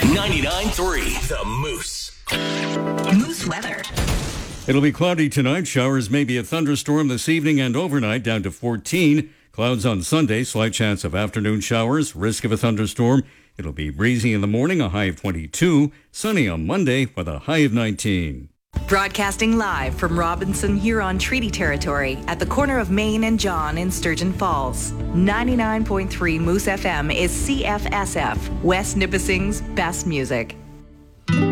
99.3 The Moose. Moose weather. It'll be cloudy tonight. Showers, maybe a thunderstorm this evening and overnight, down to 14. Clouds on Sunday, slight chance of afternoon showers, risk of a thunderstorm. It'll be breezy in the morning, a high of 22. Sunny on Monday with a high of 19. Broadcasting live from Robinson Huron Treaty Territory at the corner of Main and John in Sturgeon Falls. 99.3 Moose FM is CFSF, West Nipissing's best music.